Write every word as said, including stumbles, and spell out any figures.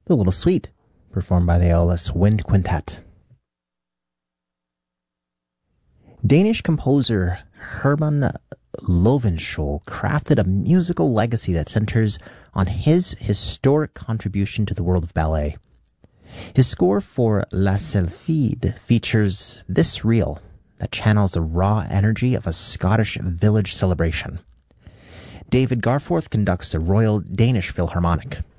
The Little Suite, performed by the Aulus Wind Quintet. Danish composer Herman Lovenskiold crafted a musical legacy that centers on his historic contribution to the world of ballet. His score for La Sylphide features this reel that channels the raw energy of a Scottish village celebration. David Garforth conducts the Royal Danish Philharmonic.